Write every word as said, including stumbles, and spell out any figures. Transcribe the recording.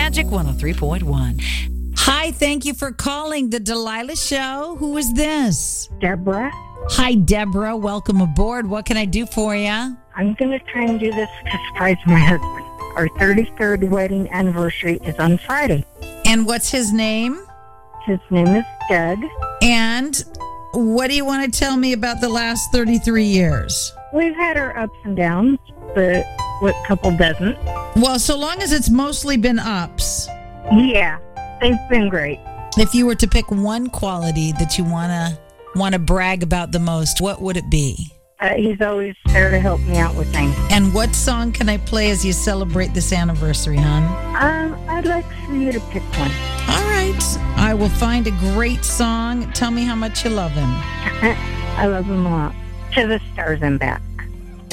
Magic one oh three point one. Hi, thank you for calling the Delilah Show. Who is this? Deborah. Hi, Deborah. Welcome aboard. What can I do for you? I'm going to try and do this to surprise my husband. Our thirty-third wedding anniversary is on Friday. And what's his name? His name is Doug. And what do you want to tell me about the last thirty-three years? We've had our ups and downs, but what couple doesn't? Well, so long as it's mostly been ups. Yeah, they've been great. If you were to pick one quality that you want to want to brag about the most, what would it be? Uh, he's always there to help me out with things. And what song can I play as you celebrate this anniversary, hon? Um, I'd like for you to pick one. All right. I will find a great song. Tell me how much you love him. I love him a lot. To the stars and back.